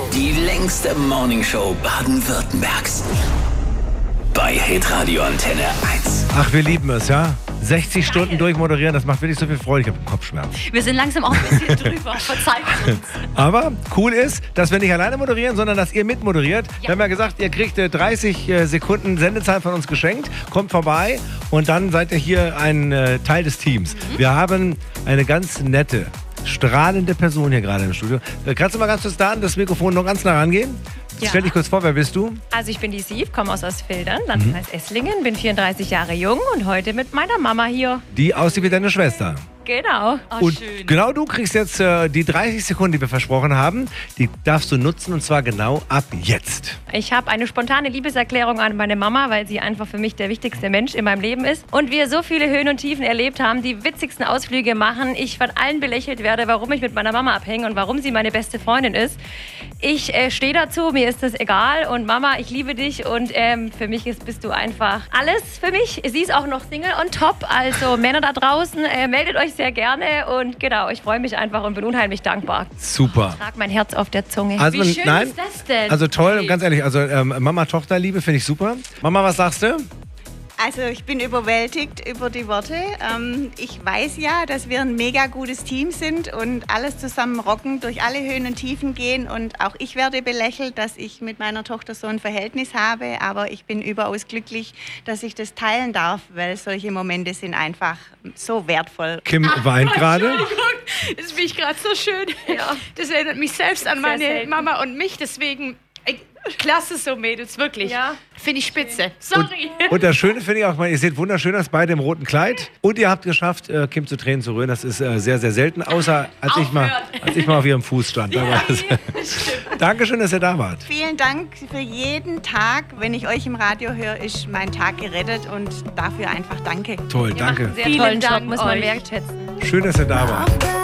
Die längste Morningshow Baden-Württembergs. Bei Hitradio Antenne 1. Ach, wir lieben es, ja? 60 Stunden durchmoderieren, das macht wirklich so viel Freude. Ich habe Kopfschmerz. Wir sind langsam auch ein bisschen drüber. Verzeiht uns. Aber cool ist, dass wir nicht alleine moderieren, sondern dass ihr mitmoderiert. Wir haben ja gesagt, ihr kriegt 30 Sekunden Sendezeit von uns geschenkt. Kommt vorbei und dann seid ihr hier ein Teil des Teams. Wir haben eine ganz nette, strahlende Person hier gerade im Studio. Kannst du mal ganz kurz da an das Mikrofon noch ganz nah rangehen? Ja. Stell dich kurz vor, wer bist du? Also ich bin die Sieb, komme aus Ostfildern, Landkreis Esslingen, bin 34 Jahre jung und heute mit meiner Mama hier. Die aussieht wie deine Schwester. Genau. Und genau du kriegst jetzt die 30 Sekunden, die wir versprochen haben. Die darfst du nutzen und zwar genau ab jetzt. Ich habe eine spontane Liebeserklärung an meine Mama, weil sie einfach für mich der wichtigste Mensch in meinem Leben ist. Und wir so viele Höhen und Tiefen erlebt haben, die witzigsten Ausflüge machen. Ich von allen belächelt werde, warum ich mit meiner Mama abhänge und warum sie meine beste Freundin ist. Ich stehe dazu, mir ist das egal. Und Mama, ich liebe dich und für mich bist du einfach alles für mich. Sie ist auch noch Single on top, also Männer da draußen, meldet euch sehr gerne und genau, ich freue mich einfach und bin unheimlich dankbar. Super. Ich trage mein Herz auf der Zunge. Also, Wie schön nein, ist das denn? Also toll, ganz ehrlich, also Mama-Tochter-Liebe finde ich super. Mama, was sagst du? Also ich bin überwältigt über die Worte. Ich weiß ja, dass wir ein mega gutes Team sind und alles zusammen rocken, durch alle Höhen und Tiefen gehen. Und auch ich werde belächelt, dass ich mit meiner Tochter so ein Verhältnis habe. Aber ich bin überaus glücklich, dass ich das teilen darf, weil solche Momente sind einfach so wertvoll. Kim weint gerade. Das finde ich gerade so schön. Ja. Das erinnert mich selbst an meine selten. Mama und mich. Deswegen, klasse so, Mädels, wirklich. Ja. Finde ich spitze. Sorry. Und das Schöne finde ich auch, ihr seht wunderschön aus, beide im roten Kleid. Und ihr habt geschafft, Kim zu Tränen zu rühren. Das ist sehr, sehr selten, außer als ich mal auf ihrem Fuß stand. Dankeschön, dass ihr da wart. Vielen Dank für jeden Tag. Wenn ich euch im Radio höre, ist mein Tag gerettet und dafür einfach danke. Toll, danke. Sehr tollen Job, muss man wertschätzen. Schön, dass ihr da wart.